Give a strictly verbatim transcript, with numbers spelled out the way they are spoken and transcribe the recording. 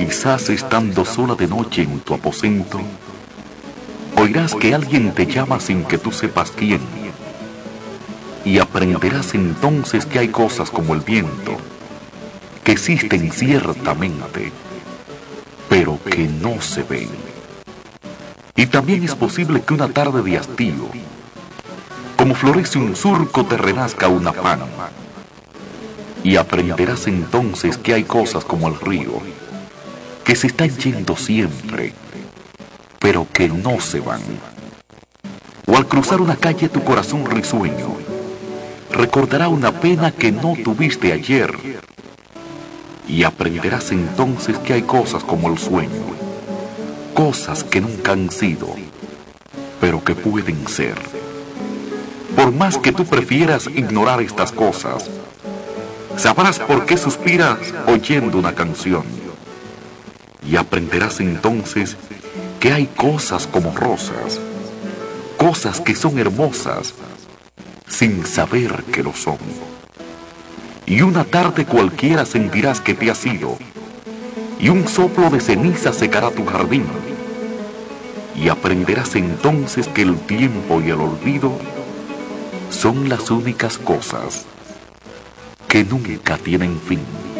quizás estando sola de noche en tu aposento, oirás que alguien te llama sin que tú sepas quién, y aprenderás entonces que hay cosas como el viento, que existen ciertamente, pero que no se ven. Y también es posible que una tarde de hastío, como florece un surco, te renazca una pana, y aprenderás entonces que hay cosas como el río, que se están yendo siempre, pero que no se van. O al cruzar una calle tu corazón risueño recordará una pena que no tuviste ayer, y aprenderás entonces que hay cosas como el sueño, cosas que nunca han sido, pero que pueden ser. Por más que tú prefieras ignorar estas cosas, sabrás por qué suspiras oyendo una canción, y aprenderás entonces que hay cosas como rosas, cosas que son hermosas, sin saber que lo son. Y una tarde cualquiera sentirás que te has ido, y un soplo de ceniza secará tu jardín, y aprenderás entonces que el tiempo y el olvido son las únicas cosas que nunca tienen fin.